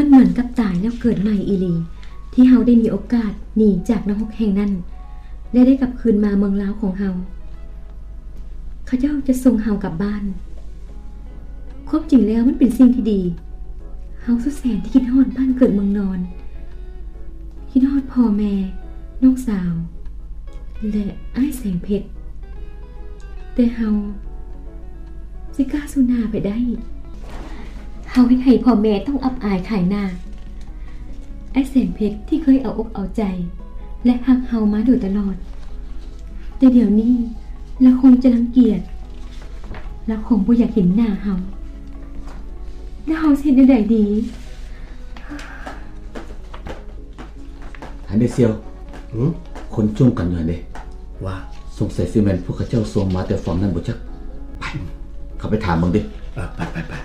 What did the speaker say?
มันเหมือนกับตายแล้วเกิดใหม่อีหลีที่เฮาได้มีโอกาสหนีจากนรกแห่งนั้นและได้กลับคืนมาเมืองลาวของเฮาเขาเจ้าจะส่งเฮากลับบ้านความจริงแล้วมันเป็นสิ่งที่ดีเฮาสุดแสนที่คิดฮอดบ้านเกิดเมืองนอนคิดฮอดพ่อแม่น้องสาวและอ้ายแสงเพชรแต่เฮาสิกล้าสู้หน้าไปได้เฮาให้พ่อแม่ต้องอับอายขายหน้าไอ้แสงเพชรที่เคยเอาอกเอาใจและหักเฮามาโดยตลอดแต่เดี๋ยวนี้เราคงจะรังเกียจเราคงบ่อยากเห็นหน้าเฮาแล้วเฮาสิเฮ็ดได้ดีหันได้เซียวคนจุ่มกันอยู่หั่นเด้ว่าสงสัยสิแม่นพวกเขาเจ้าส่งมาแต่ฟอร์มนั้นบ่จักไปเขาไปถามมึงดิไป